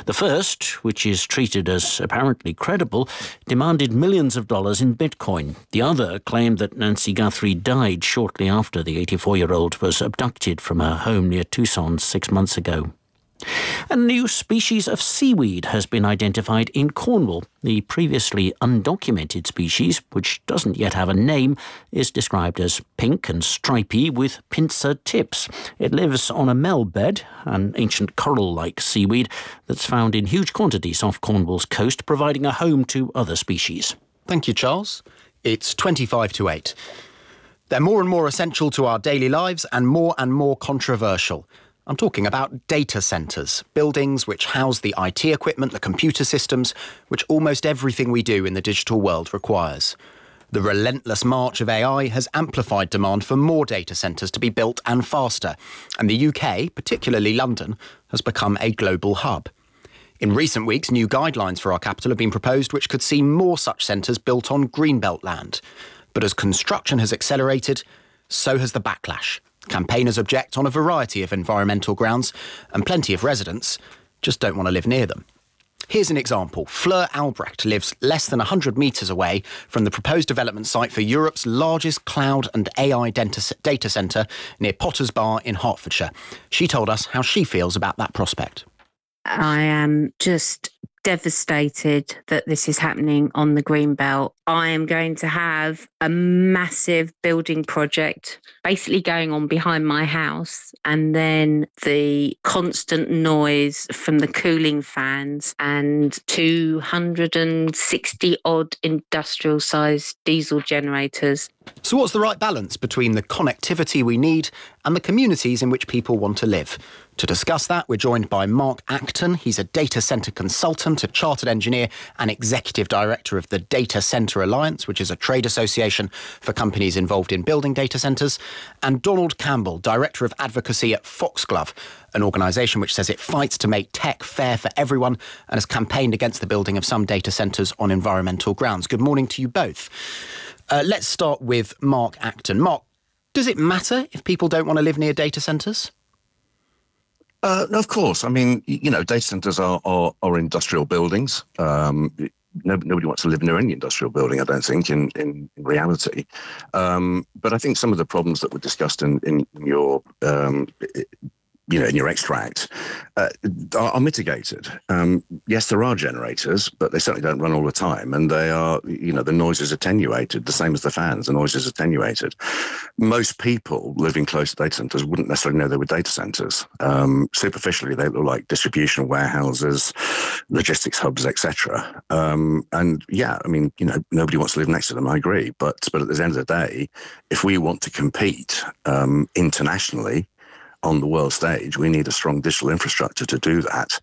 The first, which is treated as apparently credible, demanded millions of dollars in Bitcoin. The other claimed that Nancy Guthrie died shortly after the 84-year-old was abducted from her home near Tucson 6 months ago. A new species of seaweed has been identified in Cornwall. The previously undocumented species, which doesn't yet have a name, is described as pink and stripy with pincer tips. It lives on a mel bed, an ancient coral-like seaweed that's found in huge quantities off Cornwall's coast, providing a home to other species. Thank you, Charles. It's 25 to 8. They're more and more essential to our daily lives and more controversial. I'm talking about data centres, buildings which house the IT equipment, the computer systems, which almost everything we do in the digital world requires. The relentless march of AI has amplified demand for more data centres to be built and faster, and the UK, particularly London, has become a global hub. In recent weeks, new guidelines for our capital have been proposed which could see more such centres built on greenbelt land. But as construction has accelerated, so has the backlash. Campaigners object on a variety of environmental grounds, and plenty of residents just don't want to live near them. Here's an example. Fleur Albrecht lives less than 100 metres away from the proposed development site for Europe's largest cloud and AI data centre near Potters Bar in Hertfordshire. She told us how she feels about that prospect. I am just devastated that this is happening on the Greenbelt. I am going to have a massive building project basically going on behind my house, and then the constant noise from the cooling fans and 260 odd industrial sized diesel generators. So what's the right balance between the connectivity we need and the communities in which people want to live? To discuss that, we're joined by Mark Acton. He's a data centre consultant, a chartered engineer and executive director of the Data Centre Alliance, which is a trade association for companies involved in building data centres, and Donald Campbell, director of advocacy at Foxglove, an organisation which says it fights to make tech fair for everyone and has campaigned against the building of some data centres on environmental grounds. Good morning to you both. Let's start with Mark Acton. Mark, does it matter if people don't want to live near data centres? No, of course. I mean, data centres are industrial buildings. Nobody wants to live near any industrial building, I don't think, in reality. But I think some of the problems that were discussed in your in your extract are mitigated. Yes, there are generators, but they certainly don't run all the time, and they are, the noise is attenuated, the same as the fans. The noise is attenuated. Most people living close to data centers wouldn't necessarily know they were data centers. Superficially, they look like distribution warehouses, logistics hubs, etc. And yeah, I mean, nobody wants to live next to them. I agree, but at the end of the day, if we want to compete internationally on the world stage, we need a strong digital infrastructure to do that.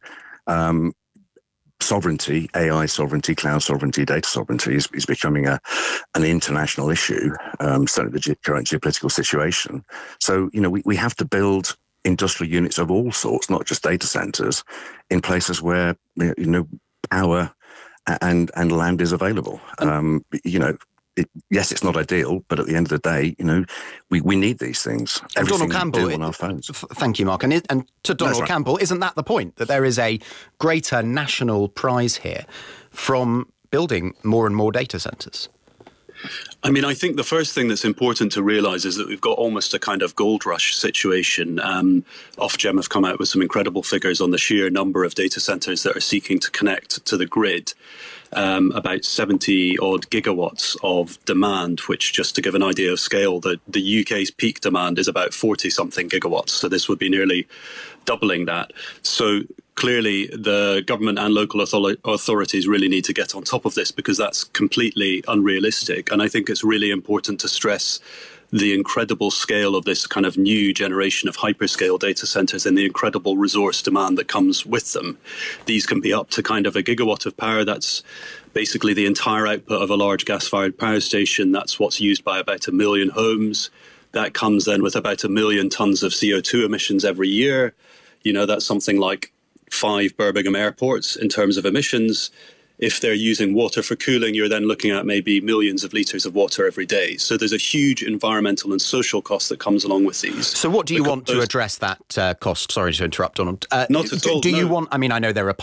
Sovereignty, AI sovereignty, cloud sovereignty, data sovereignty is becoming an international issue, certainly the current geopolitical situation. So, we have to build industrial units of all sorts, not just data centers, in places where, power and land is available. Yes, it's not ideal, but at the end of the day, we need these things. Donald Campbell, on our phones. Thank you, Mark. And to Donald Campbell, isn't that the point, that there is a greater national prize here from building more and more data centres? I mean, I think the first thing that's important to realise is that we've got almost a kind of gold rush situation. Ofgem have come out with some incredible figures on the sheer number of data centres that are seeking to connect to the grid. About 70 odd gigawatts of demand, which, just to give an idea of scale, the UK's peak demand is about 40 something gigawatts. So this would be nearly doubling that. So clearly the government and local authorities really need to get on top of this, because that's completely unrealistic. And I think it's really important to stress the incredible scale of this kind of new generation of hyperscale data centers and the incredible resource demand that comes with them. These can be up to kind of a gigawatt of power. That's basically the entire output of a large gas-fired power station. That's what's used by about 1 million homes. That comes then with about 1 million tons of CO2 emissions every year. That's something like 5 Birmingham airports in terms of emissions. If they're using water for cooling, you're then looking at maybe millions of litres of water every day. So there's a huge environmental and social cost that comes along with these. So what do you want to address that cost? Sorry to interrupt, Donald. Not at all. Do you want, I mean, I know there are